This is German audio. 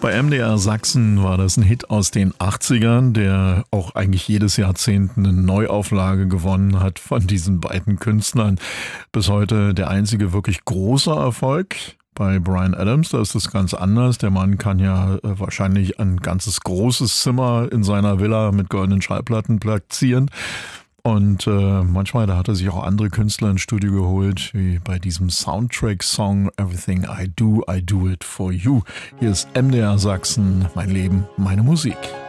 Bei MDR Sachsen war das ein Hit aus den 80ern, der auch eigentlich jedes Jahrzehnt eine Neuauflage gewonnen hat von diesen beiden Künstlern. Bis heute der einzige wirklich große Erfolg. Bei Bryan Adams, da ist es ganz anders. Der Mann kann ja wahrscheinlich ein ganzes großes Zimmer in seiner Villa mit goldenen Schallplatten platzieren. Und manchmal, da hat er sich auch andere Künstler ins Studio geholt, wie bei diesem Soundtrack-Song Everything I Do It For You. Hier ist MDR Sachsen, mein Leben, meine Musik.